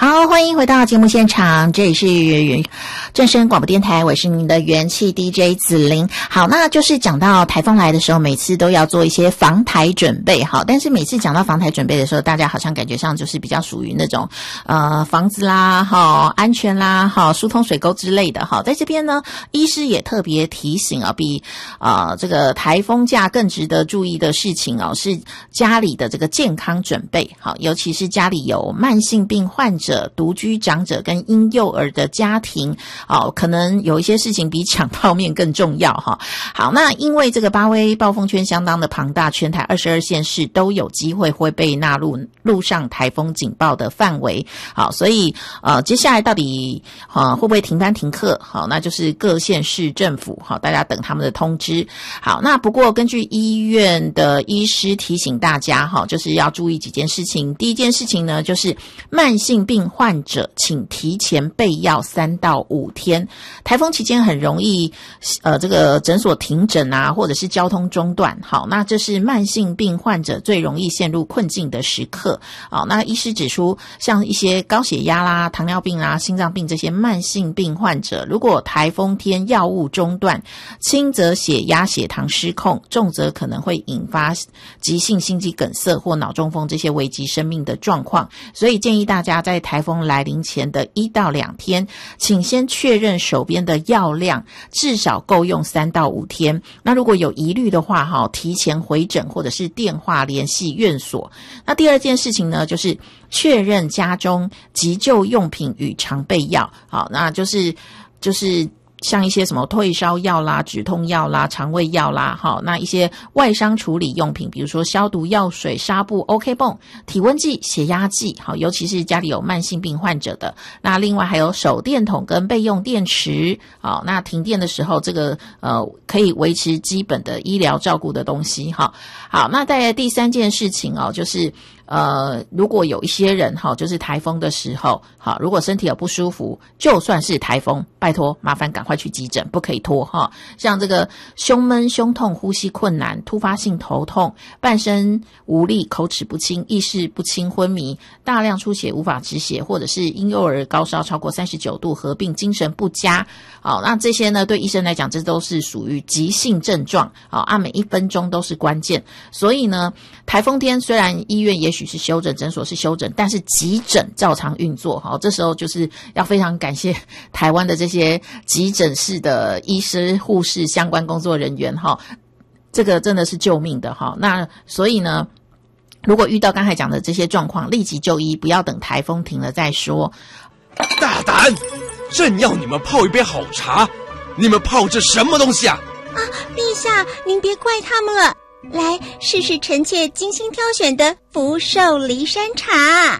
好，欢迎回到节目现场，这里是正声广播电台，我是您的元气 DJ 子玲。好，那就是讲到台风来的时候，每次都要做一些防台准备。好，但是每次讲到防台准备的时候，大家好像感觉上就是比较属于那种房子啦、安全啦、疏通水沟之类的。好，在这边呢，医师也特别提醒啊，比这个台风假更值得注意的事情哦，是家里的这个健康准备。好，尤其是家里有慢性病患者、独居长者跟婴幼儿的家庭，可能有一些事情比抢泡面更重要哈。好，那因为这个八威暴风圈相当的庞大，全台22县市都有机会会被纳入陆上台风警报的范围。好，所以接下来到底会不会停班停课？好，那就是各县市政府好，大家等他们的通知。好，那不过根据医院的医师提醒大家哈，就是要注意几件事情。第一件事情呢，就是慢性病患者请提前备药3到5天。台风期间很容易这个诊所停诊啊，或者是交通中断。好，那这是慢性病患者最容易陷入困境的时刻。好，那医师指出，像一些高血压啦、糖尿病啦、心脏病这些慢性病患者，如果台风天药物中断，轻则血压血糖失控，重则可能会引发急性心肌梗塞或脑中风这些危及生命的状况。所以建议大家在台风来临前的1到2天，请先确认手边的药量至少够用3到5天。那如果有疑虑的话，提前回诊或者是电话联系院所。那第二件事情呢，就是确认家中急救用品与常备药。好，那就是像一些什么退烧药啦、止痛药啦、肠胃药啦，好，那一些外伤处理用品，比如说消毒药水、纱布、OK 泵、体温计、血压计，好，尤其是家里有慢性病患者的。那另外还有手电筒跟备用电池，好，那停电的时候，这个可以维持基本的医疗照顾的东西，好，那在第三件事情就是如果有一些人就是台风的时候，好，如果身体有不舒服，就算是台风，拜托麻烦赶快去急诊，不可以拖哈。像这个胸闷、胸痛、呼吸困难、突发性头痛、半身无力、口齿不清、意识不清、昏迷、大量出血无法止血，或者是婴幼儿高烧超过39度，合并精神不佳，好，那这些呢，对医生来讲，这都是属于急性症状，好，每1分钟都是关键。所以呢，台风天虽然医院也许是休诊，诊所是休诊，但是急诊照常运作。好，这时候就是要非常感谢台湾的这些急诊室的医师、护士、相关工作人员哈，这个真的是救命的哈。那所以呢，如果遇到刚才讲的这些状况，立即就医，不要等台风停了再说。 大胆！朕要你们泡一杯好茶，你们泡这什么东西啊？ 陛下，您别怪他们了。来试试臣妾精心挑选的福寿梨山茶。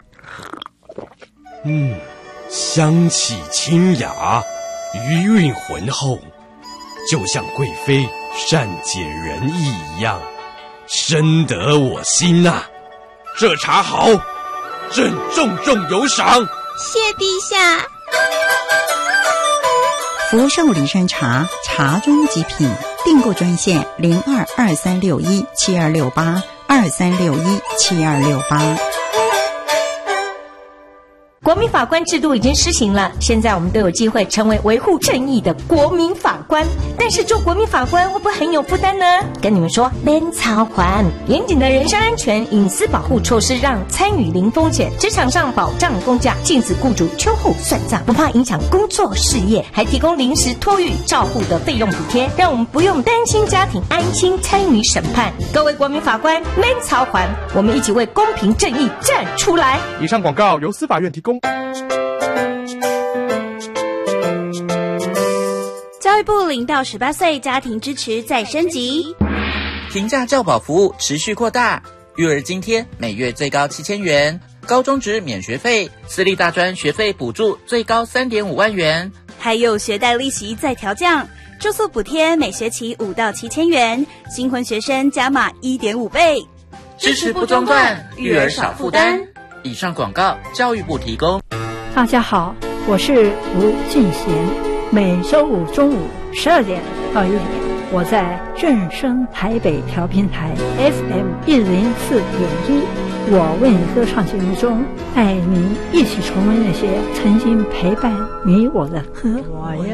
香气清雅，余韵浑厚，就像贵妃善解人意一样，深得我心啊！这茶好，朕重重有赏。 谢陛下。 福寿梨山茶，茶中极品。订购专线0223617268，23617268。 国民法官制度已经施行了，现在我们都有机会成为维护正义的国民法官。但是做国民法官会不会很有负担呢？跟你们说，免操还严谨的人身安全、隐私保护措施，让参与零风险，职场上保障公假，禁止雇主秋后算账，不怕影响工作事业，还提供临时托育照护的费用补贴，让我们不用担心家庭，安心参与审判。各位国民法官，免操还，我们一起为公平正义站出来。 以上广告由司法院提供。 教育部0到18岁家庭支持再升级， 平价教保服务持续扩大，育儿津贴每月最高7000元，高中职免学费，私立大专学费补助最高3.5万元， 还有学贷利息再调降，住宿补贴每学期5到7000元，新婚学生加码1.5倍， 支持不中断，育儿少负担。以上广告教育部提供。 大家好，我是吴俊贤，每周五中午12点到1点，我在正声台北调频台 FM 104.1 我为你歌唱节目中，带您一起重温那些曾经陪伴你我的歌。我要